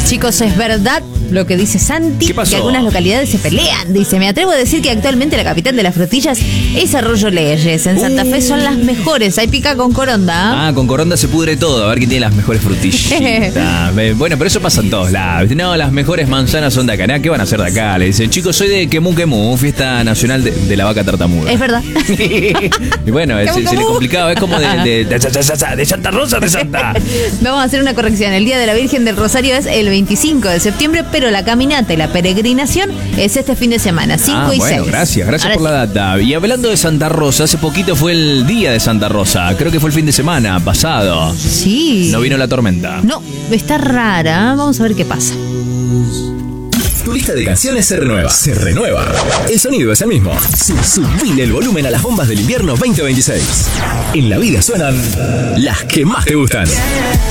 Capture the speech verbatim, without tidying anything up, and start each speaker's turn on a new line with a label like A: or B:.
A: Chicos, es verdad lo que dice Santi,
B: ¿Qué pasó?
A: que algunas localidades se pelean. Dice, me atrevo a decir que actualmente la capital de las frutillas es Arroyo Leyes. En Santa Fe son las mejores. Hay pica con coronda.
B: Ah, con coronda se pudre todo. A ver quién tiene las mejores frutillitas. Bueno, pero eso pasa en todos lados. No, las mejores manzanas son de acá. ¿Qué van a hacer de acá? Le dicen, chicos, soy de Quemú Quemú, fiesta nacional de, de la vaca tartamuda.
A: Es verdad.
B: Y bueno, se, se le complicaba. Es como de, de, de, de, de Santa Rosa de Santa.
A: Vamos a hacer una corrección. El Día de la Virgen del Rosario es el veinticinco de septiembre, pero la caminata y la peregrinación es este fin de semana, cinco
B: ah,
A: y
B: bueno,
A: seis.
B: Gracias, gracias
A: Ahora
B: por la data. Y hablando de Santa Rosa, hace poquito fue el día de Santa Rosa. Creo que fue el fin de semana pasado.
A: Sí.
B: No vino la tormenta.
A: No, está rara. Vamos a ver qué pasa.
C: Tu lista de canciones se renueva. Se renueva. El sonido es el mismo. Sub- Subile el volumen a las bombas del invierno veinte veintiséis. En la vida suenan las que más te gustan.